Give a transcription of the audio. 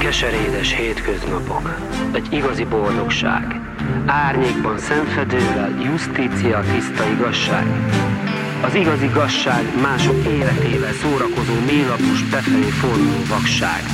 Keserédes hétköznapok, egy igazi boldogság. Árnyékban szemfedővel, justícia, tiszta igazság. Az igazi igazság mások életével szórakozó mélapus befelé forduló vakság.